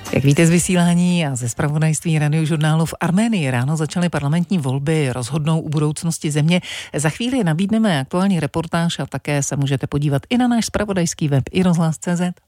Jak víte z vysílání a ze zpravodajství Radiožurnálu, v Arménii ráno začaly parlamentní volby, rozhodnou o budoucnosti země. Za chvíli nabídneme aktuální reportáž a také se můžete podívat i na náš zpravodajský web iRozhlas.cz.